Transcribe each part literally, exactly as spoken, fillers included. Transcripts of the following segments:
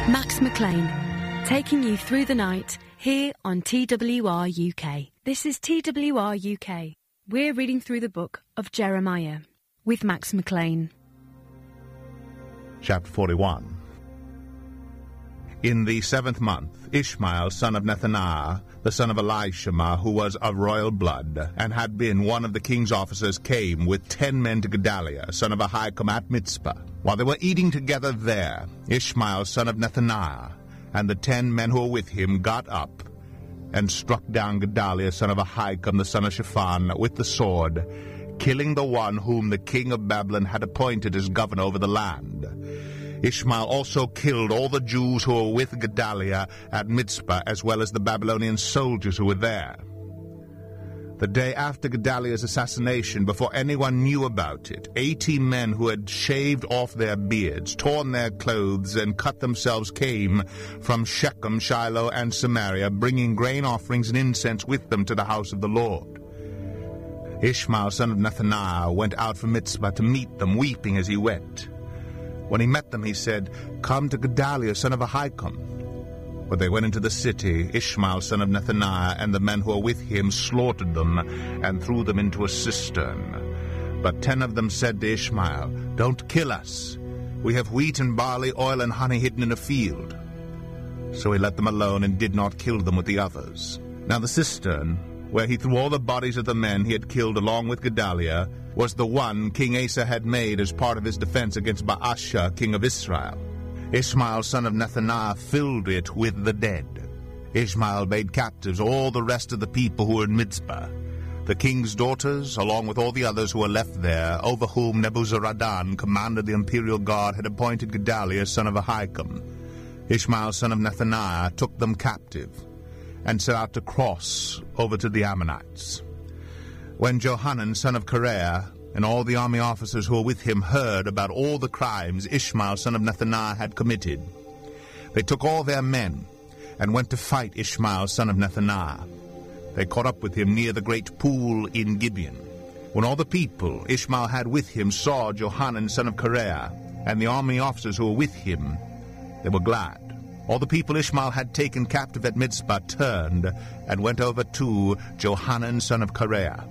Max McLean, taking you through the night here on T W R U K. This is T W R U K. We're reading through the book of Jeremiah with Max McLean. Chapter forty-one. In the seventh month, Ishmael, son of Nethaniah, the son of Elishama, who was of royal blood, and had been one of the king's officers, came with ten men to Gedaliah, son of Ahikam, at Mizpah. While they were eating together there, Ishmael, son of Nethaniah, and the ten men who were with him got up and struck down Gedaliah, son of Ahikam, the son of Shaphan, with the sword, killing the one whom the king of Babylon had appointed as governor over the land. Ishmael also killed all the Jews who were with Gedaliah at Mizpah, as well as the Babylonian soldiers who were there. The day after Gedaliah's assassination, before anyone knew about it, eighty men who had shaved off their beards, torn their clothes, and cut themselves came from Shechem, Shiloh, and Samaria, bringing grain offerings and incense with them to the house of the Lord. Ishmael, son of Nethaniah, went out from Mizpah to meet them, weeping as he went. When he met them, he said, "Come to Gedaliah, son of Ahikam." When they went into the city, Ishmael, son of Nethaniah, and the men who were with him slaughtered them and threw them into a cistern. But ten of them said to Ishmael, "Don't kill us. We have wheat and barley, oil and honey hidden in a field." So he let them alone and did not kill them with the others. Now the cistern, where he threw all the bodies of the men he had killed along with Gedaliah, was the one King Asa had made as part of his defense against Baasha, king of Israel. Ishmael, son of Nethaniah, filled it with the dead. Ishmael made captives all the rest of the people who were in Mizpah, the king's daughters, along with all the others who were left there, over whom Nebuzaradan, commander of the imperial guard, had appointed Gedaliah, son of Ahikam. Ishmael, son of Nethaniah, took them captive and set out to cross over to the Ammonites. When Johanan, son of Kareah, and all the army officers who were with him heard about all the crimes Ishmael, son of Nethaniah, had committed, they took all their men and went to fight Ishmael, son of Nethaniah. They caught up with him near the great pool in Gibeon. When all the people Ishmael had with him saw Johanan, son of Kareah, and the army officers who were with him, they were glad. All the people Ishmael had taken captive at Mizpah turned and went over to Johanan, son of Kareah.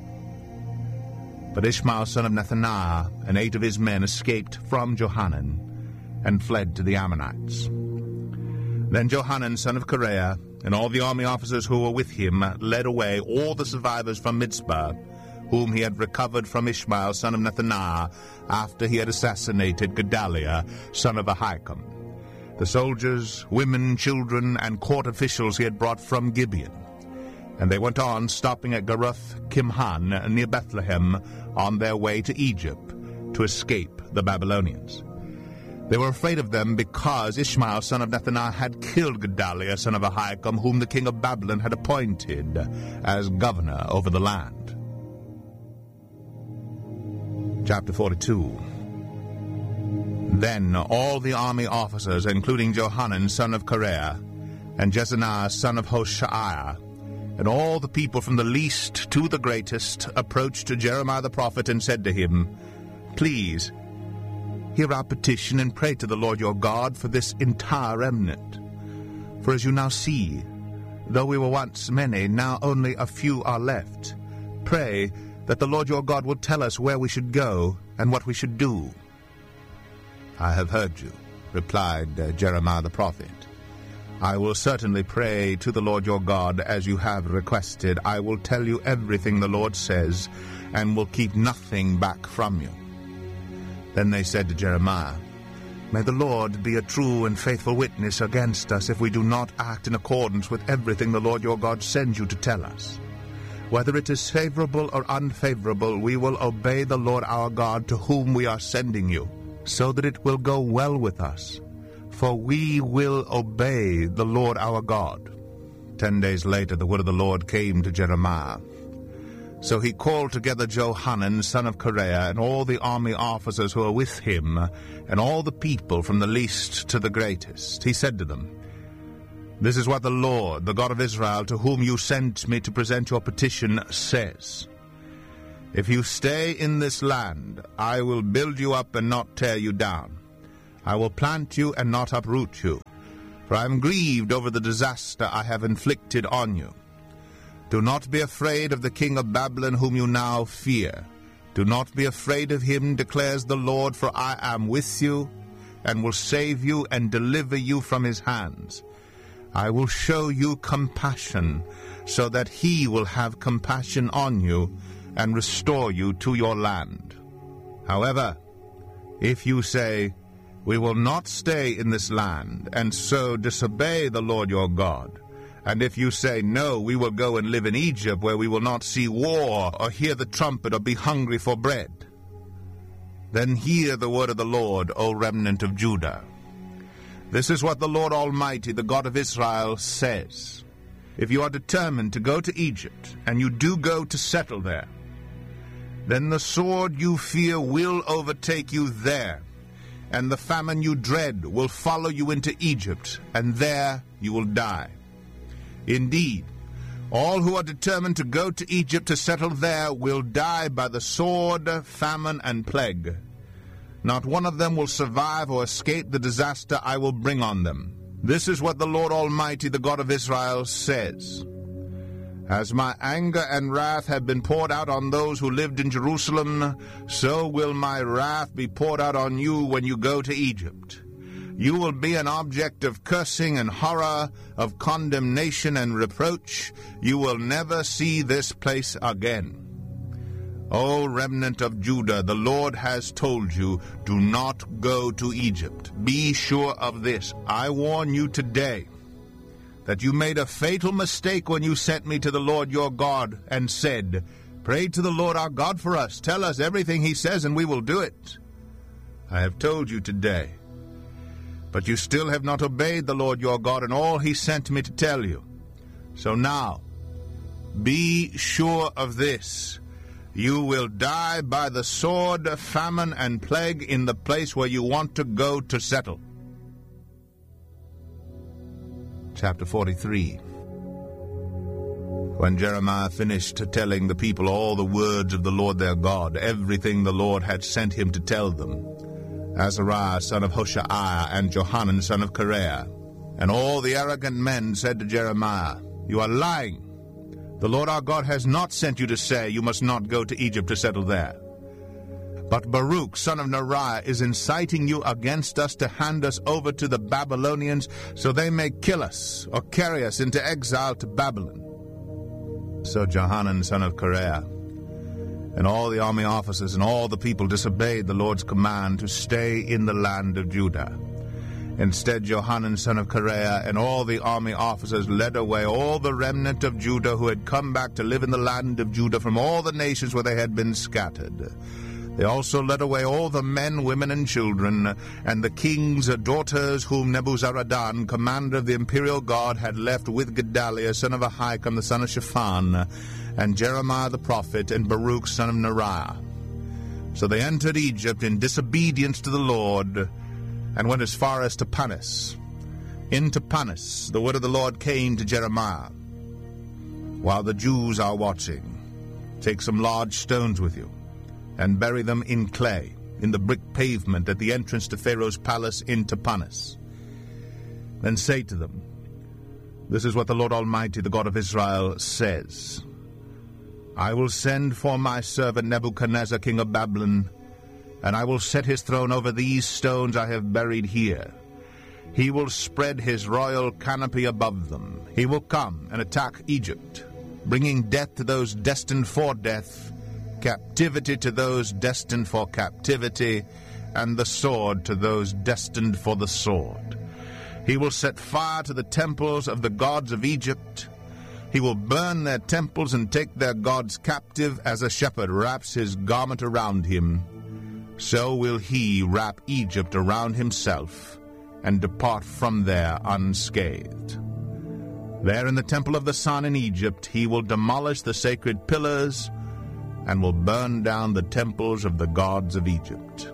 But Ishmael, son of Nethaniah, and eight of his men escaped from Johanan and fled to the Ammonites. Then Johanan, son of Kareah, and all the army officers who were with him led away all the survivors from Mizpah, whom he had recovered from Ishmael, son of Nethaniah, after he had assassinated Gedaliah, son of Ahikam. The soldiers, women, children, and court officials he had brought from Gibeon. And they went on, stopping at Garuth Kimhan near Bethlehem, on their way to Egypt, to escape the Babylonians. They were afraid of them because Ishmael, son of Nethaniah, had killed Gedaliah, son of Ahikam, whom the king of Babylon had appointed as governor over the land. Chapter forty-two. Then all the army officers, including Johanan, son of Kareah, and Jezaniah, son of Hoshaiah, and all the people from the least to the greatest, approached to Jeremiah the prophet and said to him, "Please, hear our petition and pray to the Lord your God for this entire remnant. For as you now see, though we were once many, now only a few are left. Pray that the Lord your God will tell us where we should go and what we should do." "I have heard you," replied uh, Jeremiah the prophet. "I will certainly pray to the Lord your God as you have requested. I will tell you everything the Lord says, and will keep nothing back from you." Then they said to Jeremiah, "May the Lord be a true and faithful witness against us if we do not act in accordance with everything the Lord your God sends you to tell us. Whether it is favorable or unfavorable, we will obey the Lord our God to whom we are sending you, so that it will go well with us. For we will obey the Lord our God." Ten days later the word of the Lord came to Jeremiah. So he called together Johanan, son of Kareah, and all the army officers who were with him, and all the people from the least to the greatest. He said to them, "This is what the Lord, the God of Israel, to whom you sent me to present your petition, says. If you stay in this land, I will build you up and not tear you down. I will plant you and not uproot you. for I am grieved over the disaster I have inflicted on you. Do not be afraid of the king of Babylon whom you now fear. Do not be afraid of him, declares the Lord, for I am with you, and will save you and deliver you from his hands. I will show you compassion, so that he will have compassion on you, and restore you to your land. However, if you say, we will not stay in this land, and so disobey the Lord your God, and if you say, no, we will go and live in Egypt, where we will not see war, or hear the trumpet, or be hungry for bread, then hear the word of the Lord, O remnant of Judah. This is what the Lord Almighty, the God of Israel, says. If you are determined to go to Egypt, and you do go to settle there, then the sword you fear will overtake you there, and the famine you dread will follow you into Egypt, and there you will die. Indeed, all who are determined to go to Egypt to settle there will die by the sword, famine, and plague. Not one of them will survive or escape the disaster I will bring on them. This is what the Lord Almighty, the God of Israel, says. As my anger and wrath have been poured out on those who lived in Jerusalem, so will my wrath be poured out on you when you go to Egypt. You will be an object of cursing and horror, of condemnation and reproach. You will never see this place again. O remnant of Judah, the Lord has told you, do not go to Egypt. Be sure of this. I warn you today that you made a fatal mistake when you sent me to the Lord your God and said, pray to the Lord our God for us. Tell us everything he says and we will do it. I have told you today. But you still have not obeyed the Lord your God and all he sent me to tell you. So now, be sure of this. You will die by the sword, famine, and plague in the place where you want to go to settle. Chapter forty-three. When Jeremiah finished telling the people all the words of the Lord their God, everything the Lord had sent him to tell them, Azariah son of Hoshaiah and Johanan son of Kareah, and all the arrogant men said to Jeremiah, you are lying. The Lord our God has not sent you to say, you must not go to Egypt to settle there. But Baruch son of Neriah is inciting you against us to hand us over to the Babylonians, so they may kill us or carry us into exile to Babylon. So Johanan son of Kareah and all the army officers and all the people disobeyed the Lord's command to stay in the land of Judah. Instead, Johanan son of Kareah and all the army officers led away all the remnant of Judah who had come back to live in the land of Judah from all the nations where they had been scattered. They also led away all the men, women, and children, and the king's daughters whom Nebuzaradan, commander of the imperial guard, had left with Gedaliah, son of Ahikam, the son of Shaphan, and Jeremiah the prophet, and Baruch, son of Neriah. So they entered Egypt in disobedience to the Lord, and went as far as Tapanis. In Tapanis, the word of the Lord came to Jeremiah. While the Jews are watching, take some large stones with you, and bury them in clay, in the brick pavement at the entrance to Pharaoh's palace in Tapanis. Then say to them, this is what the Lord Almighty, the God of Israel, says. I will send for my servant Nebuchadnezzar, king of Babylon, and I will set his throne over these stones I have buried here. He will spread his royal canopy above them. He will come and attack Egypt, bringing death to those destined for death, captivity to those destined for captivity, and the sword to those destined for the sword. He will set fire to the temples of the gods of Egypt. He will burn their temples and take their gods captive as a shepherd wraps his garment around him. So will he wrap Egypt around himself and depart from there unscathed. There in the temple of the sun in Egypt he will demolish the sacred pillars and will burn down the temples of the gods of Egypt.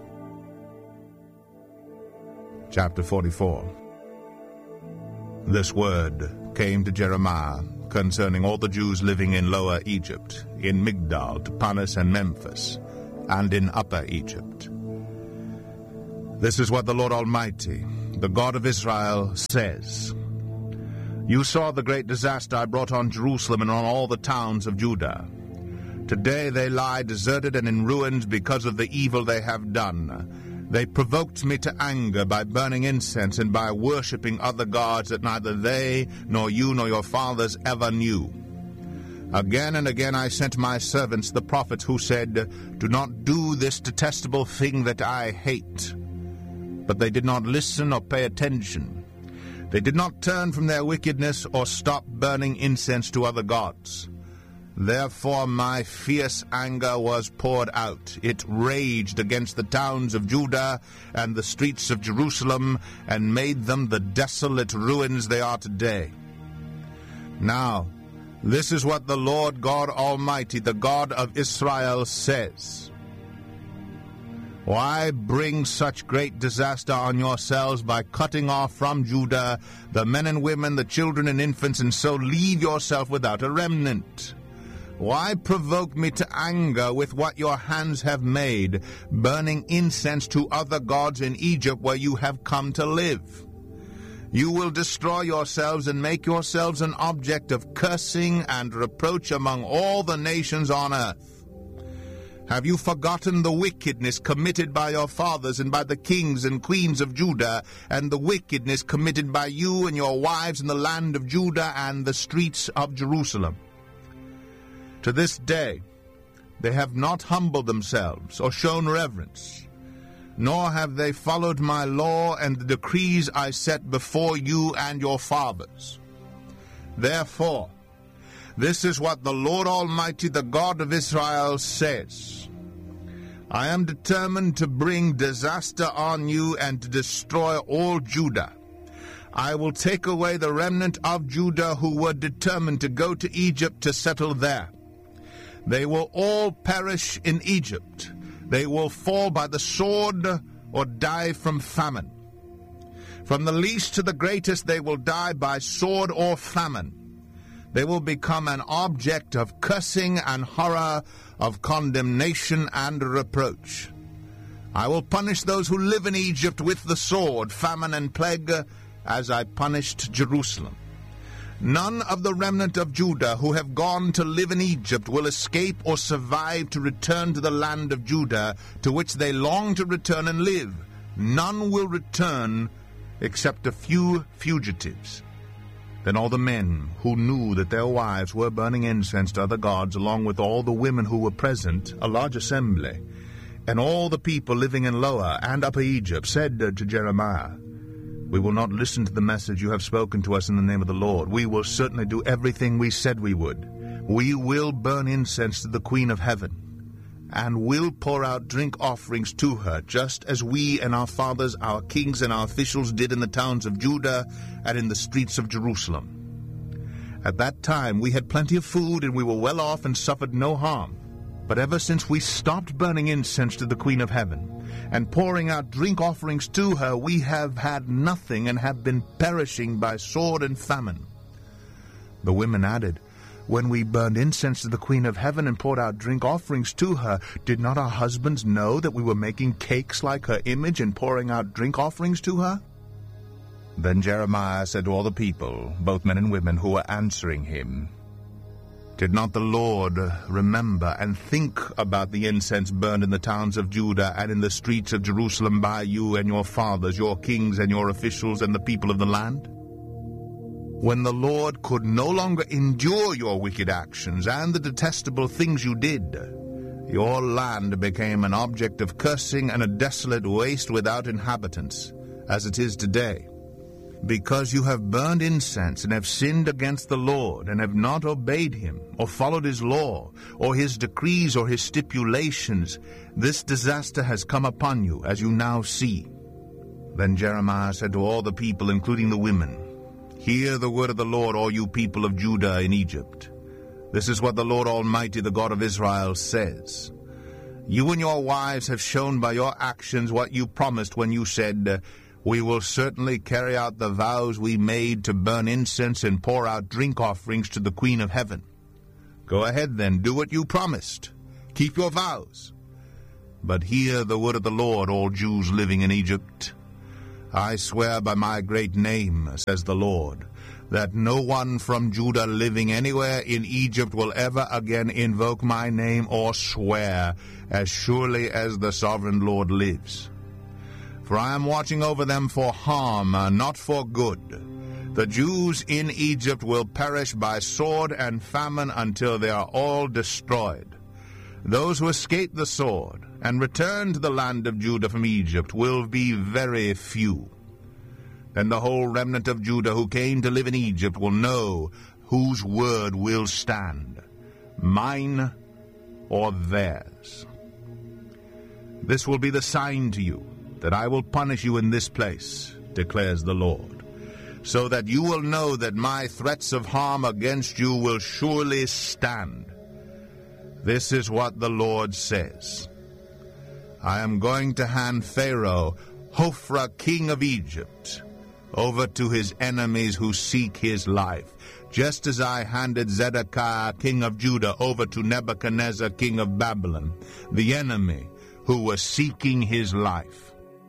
Chapter forty-four. This word came to Jeremiah concerning all the Jews living in Lower Egypt, in Migdal, Tapanis, and Memphis, and in Upper Egypt. This is what the Lord Almighty, the God of Israel, says, You saw the great disaster I brought on Jerusalem and on all the towns of Judah. Today they lie deserted and in ruins because of the evil they have done. They provoked me to anger by burning incense and by worshipping other gods that neither they, nor you, nor your fathers ever knew. Again and again I sent my servants, the prophets, who said, Do not do this detestable thing that I hate. But they did not listen or pay attention. They did not turn from their wickedness or stop burning incense to other gods. Therefore my fierce anger was poured out. It raged against the towns of Judah and the streets of Jerusalem, and made them the desolate ruins they are today. Now, this is what the Lord God Almighty, the God of Israel, says. Why bring such great disaster on yourselves by cutting off from Judah the men and women, the children and infants, and so leave yourself without a remnant? Why provoke me to anger with what your hands have made, burning incense to other gods in Egypt where you have come to live? You will destroy yourselves and make yourselves an object of cursing and reproach among all the nations on earth. Have you forgotten the wickedness committed by your fathers and by the kings and queens of Judah, and the wickedness committed by you and your wives in the land of Judah and the streets of Jerusalem? To this day they have not humbled themselves or shown reverence, nor have they followed my law and the decrees I set before you and your fathers. Therefore, this is what the Lord Almighty, the God of Israel, says. I am determined to bring disaster on you and to destroy all Judah. I will take away the remnant of Judah who were determined to go to Egypt to settle there. They will all perish in Egypt. They will fall by the sword or die from famine. From the least to the greatest they will die by sword or famine. They will become an object of cursing and horror, of condemnation and reproach. I will punish those who live in Egypt with the sword, famine, and plague, as I punished Jerusalem. None of the remnant of Judah who have gone to live in Egypt will escape or survive to return to the land of Judah, to which they long to return and live. None will return except a few fugitives. Then all the men who knew that their wives were burning incense to other gods, along with all the women who were present, a large assembly, and all the people living in Lower and Upper Egypt, said to Jeremiah, We will not listen to the message you have spoken to us in the name of the Lord. We will certainly do everything we said we would. We will burn incense to the Queen of Heaven, and will pour out drink offerings to her, just as we and our fathers, our kings and our officials did in the towns of Judah and in the streets of Jerusalem. At that time we had plenty of food, and we were well off and suffered no harm. But ever since we stopped burning incense to the Queen of Heaven and pouring out drink offerings to her, we have had nothing and have been perishing by sword and famine. The women added, When we burned incense to the Queen of Heaven and poured out drink offerings to her, did not our husbands know that we were making cakes like her image and pouring out drink offerings to her? Then Jeremiah said to all the people, both men and women who were answering him, Did not the Lord remember and think about the incense burned in the towns of Judah and in the streets of Jerusalem by you and your fathers, your kings and your officials and the people of the land? When the Lord could no longer endure your wicked actions and the detestable things you did, your land became an object of cursing and a desolate waste without inhabitants, as it is today. Because you have burned incense and have sinned against the Lord, and have not obeyed him, or followed his law, or his decrees, or his stipulations, this disaster has come upon you, as you now see. Then Jeremiah said to all the people, including the women, Hear the word of the Lord, all you people of Judah in Egypt. This is what the Lord Almighty, the God of Israel, says. You and your wives have shown by your actions what you promised when you said, We will certainly carry out the vows we made to burn incense and pour out drink offerings to the Queen of Heaven. Go ahead then, do what you promised. Keep your vows. But hear the word of the Lord, all Jews living in Egypt. I swear by my great name, says the Lord, that no one from Judah living anywhere in Egypt will ever again invoke my name or swear, as surely as the sovereign Lord lives. For I am watching over them for harm, not for good. The Jews in Egypt will perish by sword and famine until they are all destroyed. Those who escape the sword and return to the land of Judah from Egypt will be very few. Then the whole remnant of Judah who came to live in Egypt will know whose word will stand, mine or theirs. This will be the sign to you that I will punish you in this place, declares the Lord, so that you will know that my threats of harm against you will surely stand. This is what the Lord says. I am going to hand Pharaoh, Hophra, king of Egypt, over to his enemies who seek his life, just as I handed Zedekiah, king of Judah, over to Nebuchadnezzar, king of Babylon, the enemy who was seeking his life.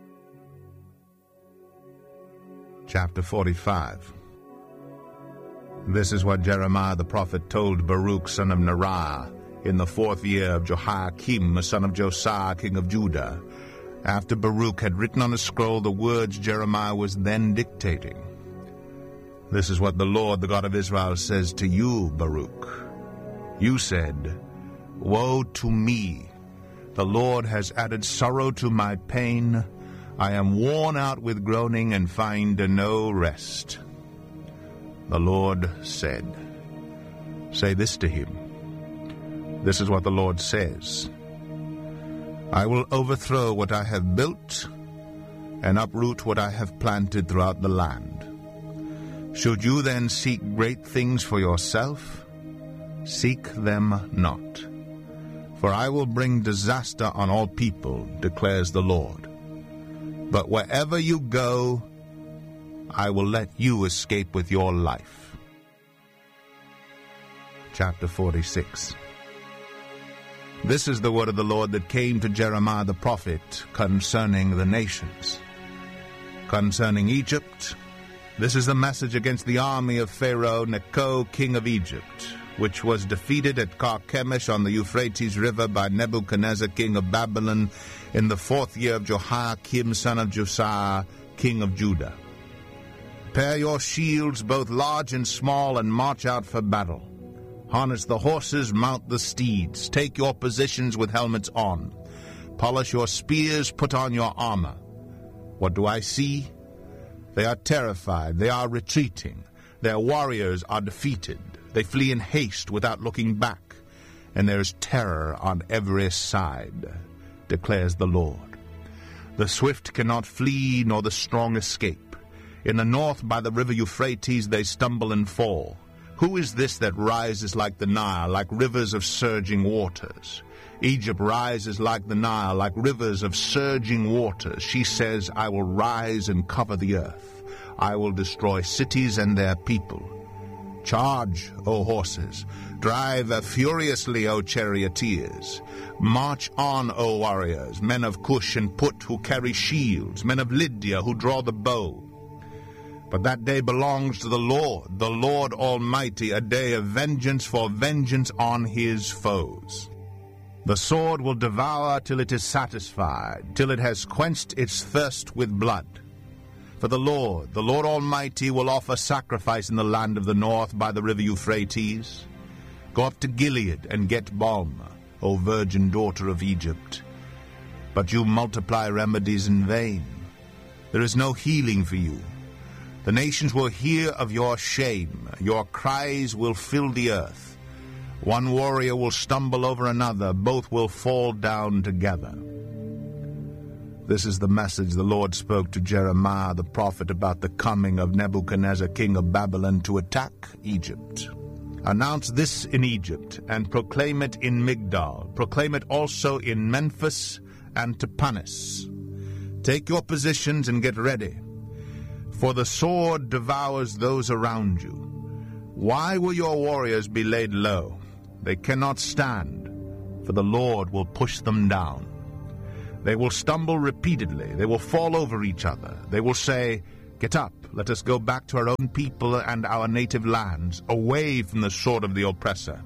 Chapter forty-five. This is what Jeremiah the prophet told Baruch, son of Neriah, in the fourth year of Jehoiakim, son of Josiah, king of Judah, after Baruch had written on a scroll the words Jeremiah was then dictating. This is what the Lord, the God of Israel, says to you, Baruch. You said, Woe to me! The Lord has added sorrow to my pain. I am worn out with groaning and find no rest. The Lord said, Say this to him. This is what the Lord says. I will overthrow what I have built and uproot what I have planted throughout the land. Should you then seek great things for yourself? Seek them not. For I will bring disaster on all people, declares the Lord. But wherever you go, I will let you escape with your life. Chapter forty-six. This is the word of the Lord that came to Jeremiah the prophet concerning the nations. Concerning Egypt, this is the message against the army of Pharaoh Necho, king of Egypt, which was defeated at Carchemish on the Euphrates River by Nebuchadnezzar, king of Babylon, in the fourth year of Jehoiakim, son of Josiah, king of Judah. Prepare your shields, both large and small, and march out for battle. Harness the horses, mount the steeds. Take your positions with helmets on. Polish your spears, put on your armor. What do I see? They are terrified. They are retreating. Their warriors are defeated. They flee in haste without looking back. And there is terror on every side, declares the Lord. The swift cannot flee, nor the strong escape. In the north by the river Euphrates they stumble and fall. Who is this that rises like the Nile, like rivers of surging waters? Egypt rises like the Nile, like rivers of surging waters. She says, I will rise and cover the earth. I will destroy cities and their people. Charge, O horses. Drive furiously, O charioteers. March on, O warriors, men of Cush and Put who carry shields, men of Lydia who draw the bow. But that day belongs to the Lord, the Lord Almighty, a day of vengeance for vengeance on his foes. The sword will devour till it is satisfied, till it has quenched its thirst with blood. For the Lord, the Lord Almighty, will offer sacrifice in the land of the north by the river Euphrates. Go up to Gilead and get balm, O virgin daughter of Egypt. But you multiply remedies in vain. There is no healing for you. The nations will hear of your shame. Your cries will fill the earth. One warrior will stumble over another. Both will fall down together. This is the message the Lord spoke to Jeremiah the prophet about the coming of Nebuchadnezzar, king of Babylon, to attack Egypt. Announce this in Egypt, and proclaim it in Migdol. Proclaim it also in Memphis and Tapanhes. Take your positions and get ready. For the sword devours those around you. Why will your warriors be laid low? They cannot stand, for the Lord will push them down. They will stumble repeatedly. They will fall over each other. They will say, "Get up, let us go back to our own people and our native lands, away from the sword of the oppressor."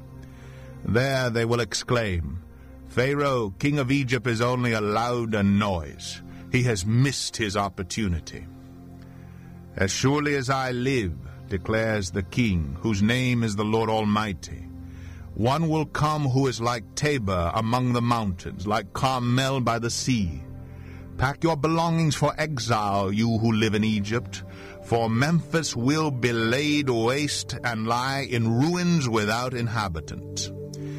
There they will exclaim, "Pharaoh, king of Egypt, is only a louder noise. He has missed his opportunity." "As surely as I live," declares the King, whose name is the Lord Almighty, "one will come who is like Tabor among the mountains, like Carmel by the sea. Pack your belongings for exile, you who live in Egypt, for Memphis will be laid waste and lie in ruins without inhabitant.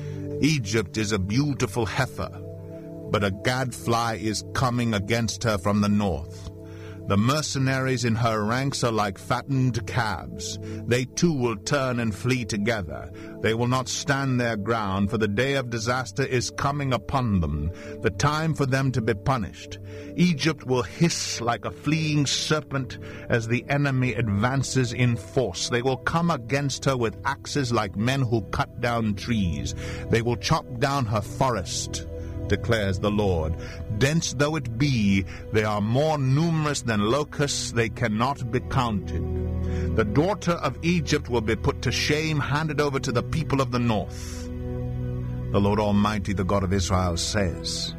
Egypt is a beautiful heifer, but a gadfly is coming against her from the north. The mercenaries in her ranks are like fattened calves. They too will turn and flee together. They will not stand their ground, for the day of disaster is coming upon them, the time for them to be punished. Egypt will hiss like a fleeing serpent as the enemy advances in force. They will come against her with axes like men who cut down trees. They will chop down her forest, declares the Lord. Dense though it be, they are more numerous than locusts, they cannot be counted. The daughter of Egypt will be put to shame, handed over to the people of the north. The Lord Almighty, the God of Israel, says,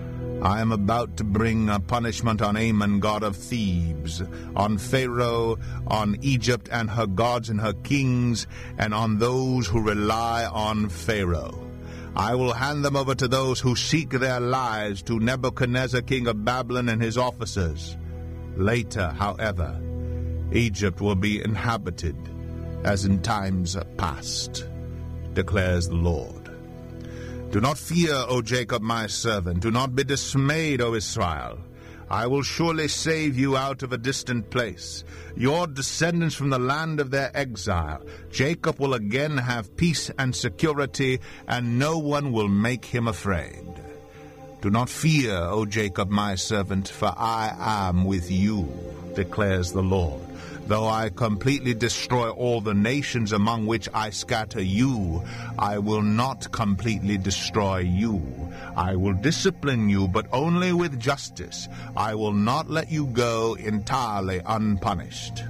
I am about to bring a punishment on Ammon, god of Thebes, on Pharaoh, on Egypt and her gods and her kings, and on those who rely on Pharaoh. I will hand them over to those who seek their lives, to Nebuchadnezzar, king of Babylon, and his officers. Later, however, Egypt will be inhabited as in times past, declares the Lord. Do not fear, O Jacob, my servant. Do not be dismayed, O Israel. I will surely save you out of a distant place, your descendants from the land of their exile. Jacob will again have peace and security, and no one will make him afraid. Do not fear, O Jacob, my servant, for I am with you, declares the Lord. Though I completely destroy all the nations among which I scatter you, I will not completely destroy you. I will discipline you, but only with justice. I will not let you go entirely unpunished.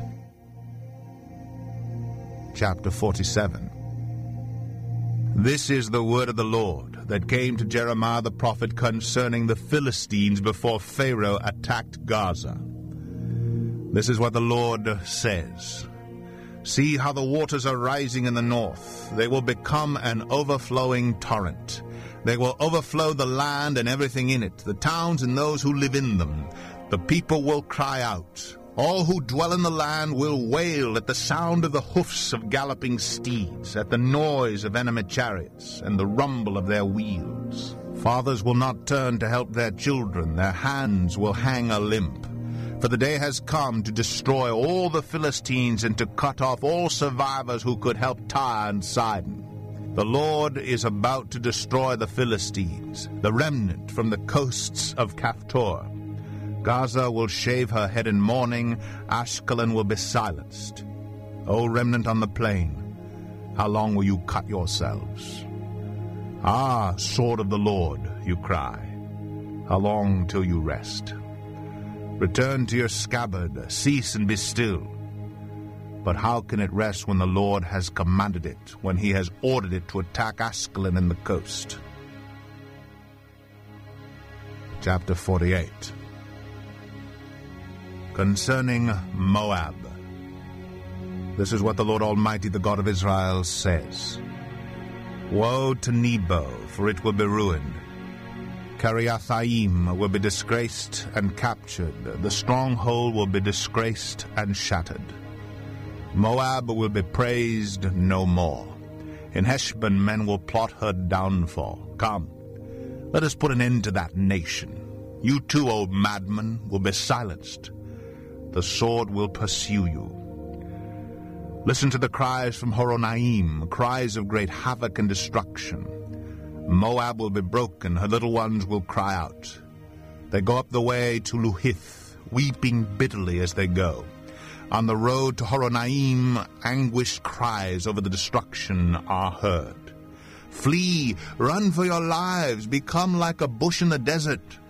Chapter forty-seven. This is the word of the Lord that came to Jeremiah the prophet concerning the Philistines before Pharaoh attacked Gaza. This is what the Lord says. See how the waters are rising in the north. They will become an overflowing torrent. They will overflow the land and everything in it, the towns and those who live in them. The people will cry out. All who dwell in the land will wail at the sound of the hoofs of galloping steeds, at the noise of enemy chariots, and the rumble of their wheels. Fathers will not turn to help their children. Their hands will hang a limp. For the day has come to destroy all the Philistines and to cut off all survivors who could help Tyre and Sidon. The Lord is about to destroy the Philistines, the remnant from the coasts of Caphtor. Gaza will shave her head in mourning, Ashkelon will be silenced. O remnant on the plain, how long will you cut yourselves? Ah, sword of the Lord, you cry, how long till you rest? Return to your scabbard, cease and be still. But how can it rest when the Lord has commanded it, when he has ordered it to attack Ashkelon and the coast? Chapter forty-eight. Concerning Moab. This is what the Lord Almighty, the God of Israel, says. Woe to Nebo, for it will be ruined. Kiriathaim will be disgraced and captured. The stronghold will be disgraced and shattered. Moab will be praised no more. In Heshbon men will plot her downfall. Come, let us put an end to that nation. You too, O madman, will be silenced. The sword will pursue you. Listen to the cries from Horonaim, cries of great havoc and destruction. Moab will be broken, her little ones will cry out. They go up the way to Luhith, weeping bitterly as they go. On the road to Horonaim, anguished cries over the destruction are heard. Flee, run for your lives, become like a bush in the desert.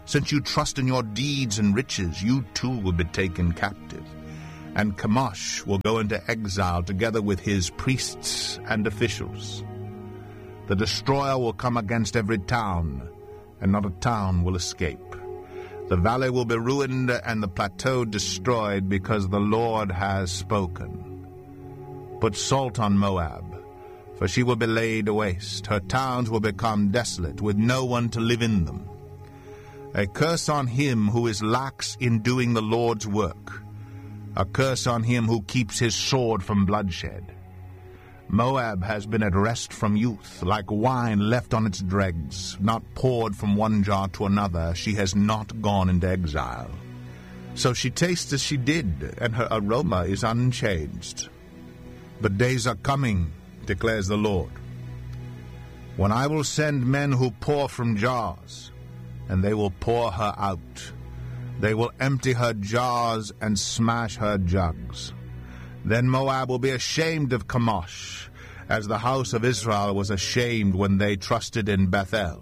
Since you trust in your deeds and riches, you too will be taken captive. And Chemosh will go into exile together with his priests and officials. The destroyer will come against every town, and not a town will escape. The valley will be ruined and the plateau destroyed, because the Lord has spoken. Put salt on Moab, for she will be laid waste. Her towns will become desolate, with no one to live in them. A curse on him who is lax in doing the Lord's work. A curse on him who keeps his sword from bloodshed. Moab has been at rest from youth, like wine left on its dregs, not poured from one jar to another. She has not gone into exile. So she tastes as she did, and her aroma is unchanged. But days are coming, declares the Lord, when I will send men who pour from jars, and they will pour her out. They will empty her jars and smash her jugs. Then Moab will be ashamed of Chemosh, as the house of Israel was ashamed when they trusted in Bethel.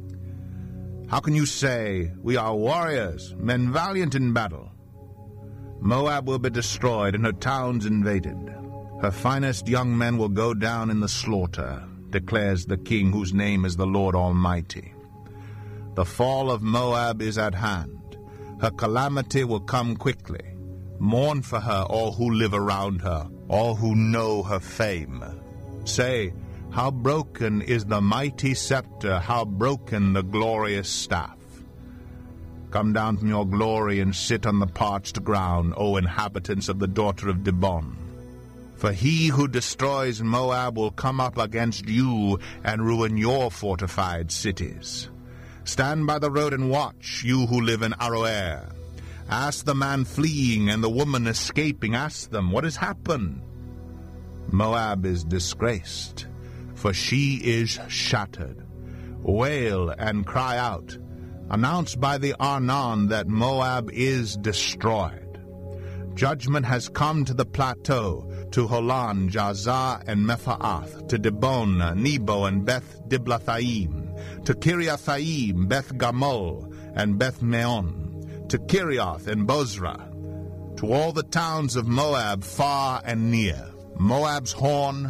How can you say, we are warriors, men valiant in battle? Moab will be destroyed and her towns invaded. Her finest young men will go down in the slaughter, declares the King whose name is the Lord Almighty. The fall of Moab is at hand. Her calamity will come quickly. Mourn for her, all who live around her, all who know her fame. Say, how broken is the mighty scepter, how broken the glorious staff. Come down from your glory and sit on the parched ground, O inhabitants of the daughter of Dibon. For he who destroys Moab will come up against you and ruin your fortified cities. Stand by the road and watch, you who live in Aroer. Ask the man fleeing and the woman escaping, ask them, what has happened? Moab is disgraced, for she is shattered. Wail and cry out. Announce by the Arnon that Moab is destroyed. Judgment has come to the plateau, to Holon, Jazah, and Mephaath, to Dibon, Nebo, and Beth Diblathaim, to Kiriathaim, Beth Gamul, and Beth Meon, to Kirioth and Bozrah, to all the towns of Moab far and near. Moab's horn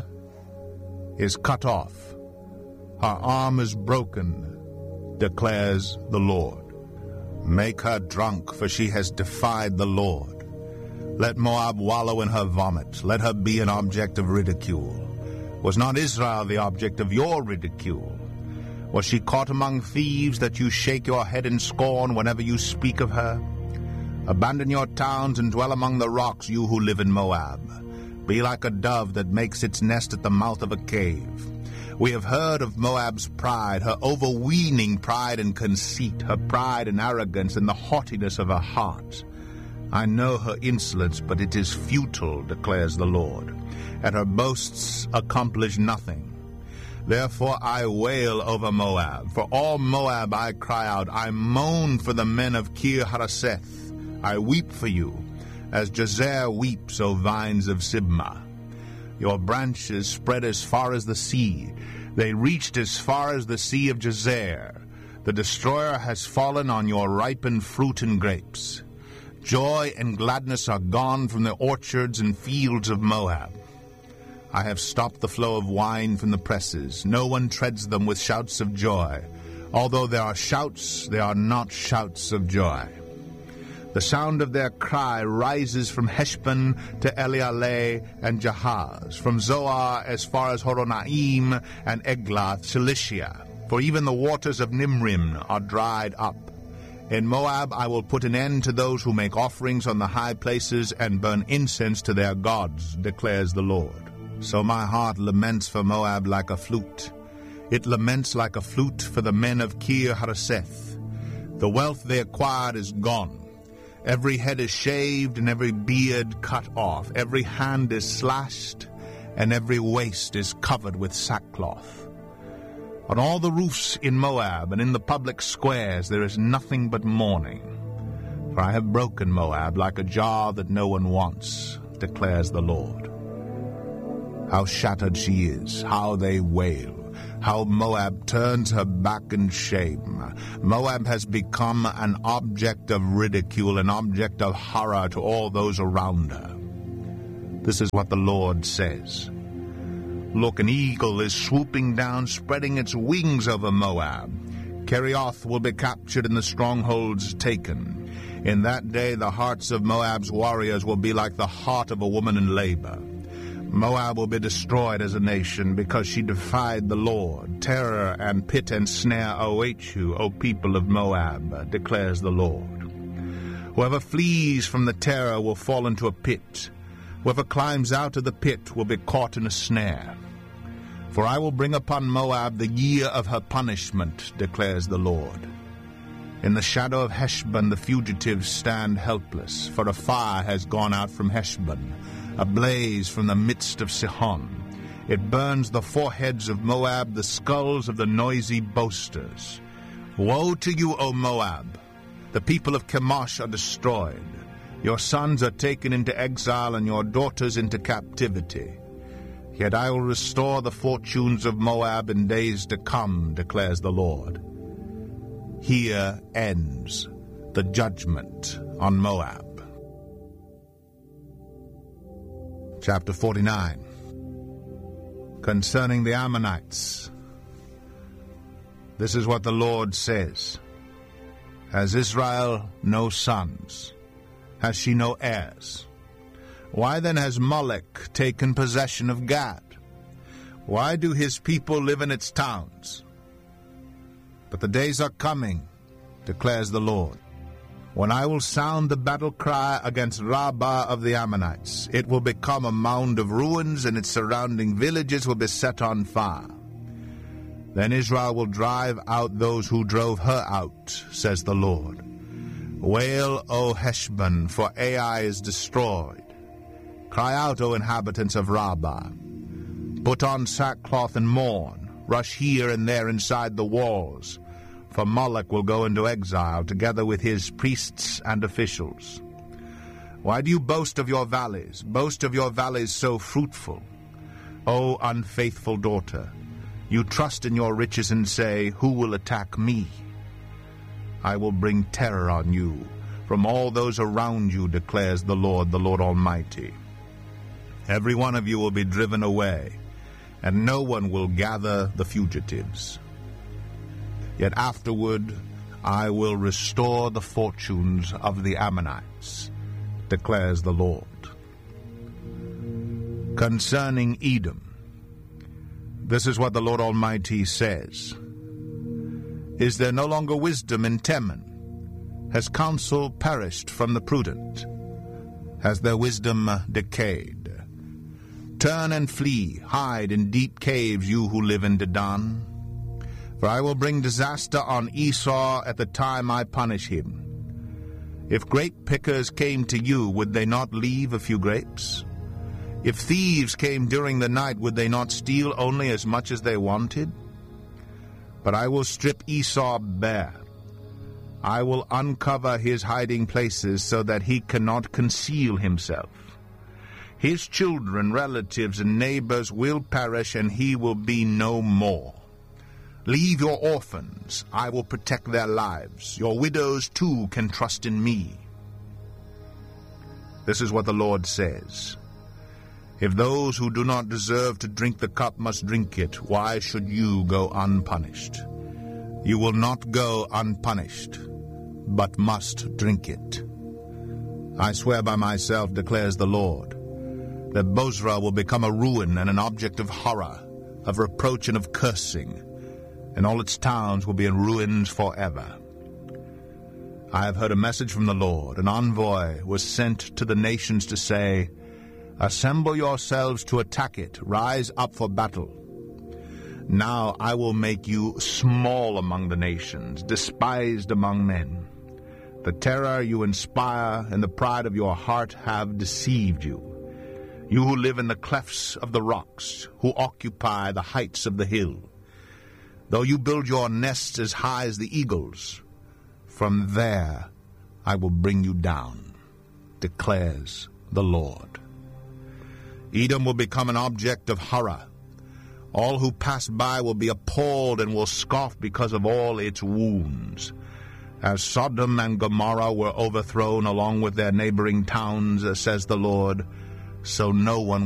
is cut off. Her arm is broken, declares the Lord. Make her drunk, for she has defied the Lord. Let Moab wallow in her vomit. Let her be an object of ridicule. Was not Israel the object of your ridicule? Was she caught among thieves, that you shake your head in scorn whenever you speak of her? Abandon your towns and dwell among the rocks, you who live in Moab. Be like a dove that makes its nest at the mouth of a cave. We have heard of Moab's pride, her overweening pride and conceit, her pride and arrogance, and the haughtiness of her heart. I know her insolence, but it is futile, declares the Lord, and her boasts accomplish nothing. Therefore I wail over Moab. For all Moab I cry out. I moan for the men of Kir Hareseth. I weep for you, as Jazer weeps, O vines of Sibmah. Your branches spread as far as the sea. They reached as far as the sea of Jazer. The destroyer has fallen on your ripened fruit and grapes. Joy and gladness are gone from the orchards and fields of Moab. I have stopped the flow of wine from the presses. No one treads them with shouts of joy. Although there are shouts, there are not shouts of joy. The sound of their cry rises from Heshbon to Elealeh and Jahaz, from Zoar as far as Horonaim and Eglath, Cilicia. For even the waters of Nimrim are dried up. In Moab I will put an end to those who make offerings on the high places and burn incense to their gods, declares the Lord. So my heart laments for Moab like a flute. It laments like a flute for the men of Kir Hareseth. The wealth they acquired is gone. Every head is shaved and every beard cut off. Every hand is slashed and every waist is covered with sackcloth. On all the roofs in Moab and in the public squares there is nothing but mourning. For I have broken Moab like a jar that no one wants, declares the Lord. How shattered she is, how they wail. how Moab turns her back in shame. Moab has become an object of ridicule, an object of horror to all those around her. This is what the Lord says. Look, an eagle is swooping down, spreading its wings over Moab. Kerioth will be captured and the strongholds taken. In that day the hearts of Moab's warriors will be like the heart of a woman in labor. Moab will be destroyed as a nation because she defied the Lord. Terror and pit and snare await you, O people of Moab, declares the Lord. Whoever flees from the terror will fall into a pit. Whoever climbs out of the pit will be caught in a snare. For I will bring upon Moab the year of her punishment, declares the Lord. In the shadow of Heshbon the fugitives stand helpless, for a fire has gone out from Heshbon, a blaze from the midst of Sihon. It burns the foreheads of Moab, the skulls of the noisy boasters. Woe to you, O Moab! The people of Chemosh are destroyed. Your sons are taken into exile, and your daughters into captivity. Yet I will restore the fortunes of Moab in days to come, declares the Lord. Here ends the judgment on Moab. Chapter forty-nine. Concerning the Ammonites. This is what the Lord says. Has Israel no sons? Has she no heirs? Why then has Molech taken possession of Gad? Why do his people live in its towns? But the days are coming, declares the Lord, when I will sound the battle cry against Rabbah of the Ammonites. It will become a mound of ruins, and its surrounding villages will be set on fire. Then Israel will drive out those who drove her out, says the Lord. Wail, O Heshbon, for Ai is destroyed. Cry out, O inhabitants of Rabbah. Put on sackcloth and mourn. Rush here and there inside the walls. For Molech will go into exile, together with his priests and officials. Why do you boast of your valleys, boast of your valleys so fruitful? O unfaithful daughter, you trust in your riches and say, who will attack me? I will bring terror on you from all those around you, declares the Lord, the Lord Almighty. Every one of you will be driven away, and no one will gather the fugitives. Yet afterward I will restore the fortunes of the Ammonites, declares the Lord. Concerning Edom, this is what the Lord Almighty says. Is there no longer wisdom in Teman? Has counsel perished from the prudent? Has their wisdom decayed? Turn and flee, hide in deep caves, you who live in Dedan. For I will bring disaster on Esau at the time I punish him. If grape pickers came to you, would they not leave a few grapes? If thieves came during the night, would they not steal only as much as they wanted? But I will strip Esau bare. I will uncover his hiding places so that he cannot conceal himself. His children, relatives, and neighbors will perish, and he will be no more. Leave your orphans. I will protect their lives. Your widows, too, can trust in me. This is what the Lord says. If those who do not deserve to drink the cup must drink it, why should you go unpunished? You will not go unpunished, but must drink it. I swear by myself, declares the Lord, that Bozrah will become a ruin and an object of horror, of reproach and of cursing, and all its towns will be in ruins forever. I have heard a message from the Lord. An envoy was sent to the nations to say, assemble yourselves to attack it. Rise up for battle. Now I will make you small among the nations, despised among men. The terror you inspire and the pride of your heart have deceived you. You who live in the clefts of the rocks, who occupy the heights of the hill. Though you build your nests as high as the eagles, from there I will bring you down, declares the Lord. Edom will become an object of horror. All who pass by will be appalled and will scoff because of all its wounds. As Sodom and Gomorrah were overthrown along with their neighboring towns, says the Lord, so no one